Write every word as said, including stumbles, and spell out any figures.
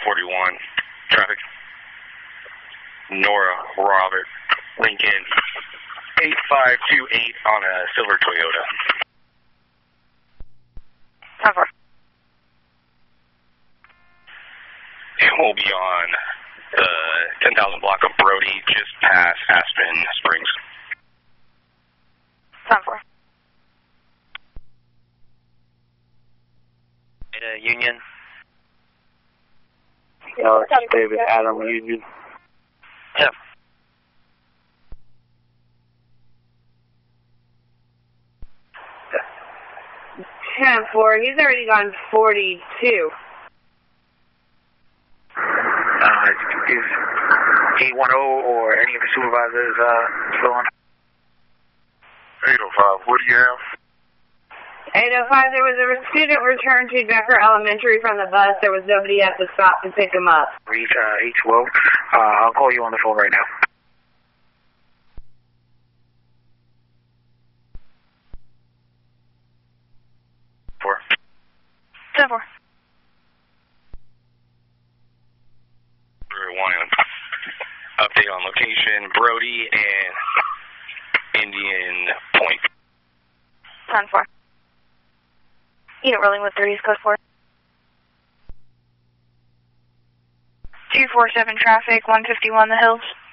forty-one. Traffic. Nora, Robert, Lincoln, eight five two eight on a silver Toyota. ten four. And we'll be on the ten thousand block of Brody, just past Aspen Springs. ten four. Ada Union. Yo, it's David Adam Union. Yeah. ten four, he's already gone forty-two. Uh, is eight one zero or any of the supervisors uh, still on? eight oh five, what do you have? eight oh five, there was a student returned to Becker Elementary from the bus. There was nobody at the stop to pick him up. Read uh, eight twelve. Uh, I'll call you on the phone right now. Four. ten four. One. Update on location, Brody and Indian Point. ten four. Unit rolling with thirties, code four. two four seven traffic, one fifty-one The Hills.